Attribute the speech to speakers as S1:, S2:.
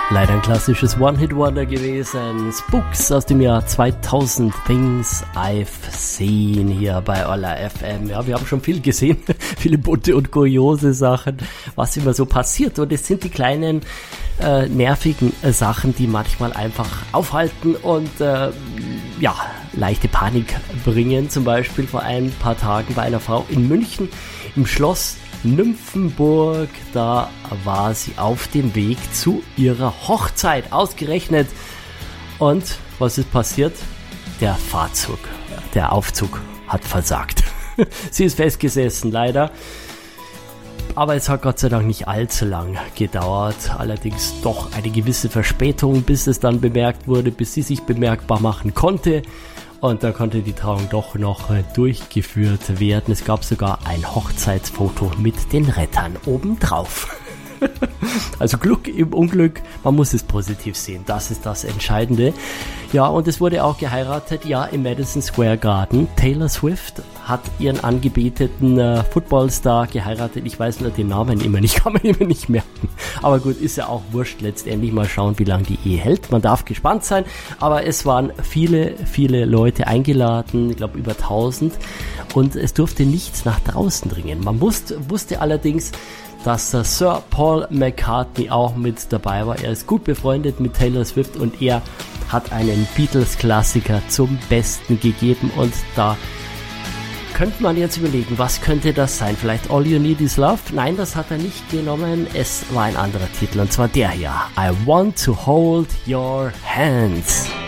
S1: Leider ein klassisches One-Hit-Wonder gewesen. Spooks aus dem Jahr 2000. Things I've Seen hier bei Olla FM. Ja, wir haben schon viel gesehen. Viele bunte und kuriose Sachen, was immer so passiert. Und es sind die kleinen, nervigen Sachen, die manchmal einfach aufhalten und, leichte Panik bringen. Zum Beispiel vor ein paar Tagen bei einer Frau in München im Schloss Nymphenburg, da war sie auf dem Weg zu ihrer Hochzeit, ausgerechnet. Und was ist passiert? Der Aufzug hat versagt. Sie ist festgesessen, leider. Aber es hat Gott sei Dank nicht allzu lang gedauert. Allerdings doch eine gewisse Verspätung, bis es dann bemerkt wurde, bis sie sich bemerkbar machen konnte. Und da konnte die Trauung doch noch durchgeführt werden. Es gab sogar ein Hochzeitsfoto mit den Rettern obendrauf. Also Glück im Unglück, man muss es positiv sehen, das ist das Entscheidende. Ja, und es wurde auch geheiratet, ja, im Madison Square Garden. Taylor Swift hat ihren angebeteten Footballstar geheiratet. Ich weiß nur den Namen immer nicht, kann man immer nicht merken. Aber gut, ist ja auch wurscht letztendlich. Mal schauen, wie lange die Ehe hält. Man darf gespannt sein. Aber es waren viele, viele Leute eingeladen, ich glaube über 1000. Und es durfte nichts nach draußen dringen. Man wusste allerdings, dass Sir Paul McCartney auch mit dabei war. Er ist gut befreundet mit Taylor Swift und er hat einen Beatles-Klassiker zum Besten gegeben. Und da könnte man jetzt überlegen, was könnte das sein? Vielleicht All You Need Is Love? Nein, das hat er nicht genommen. Es war ein anderer Titel und zwar der hier. I Want to Hold Your Hands.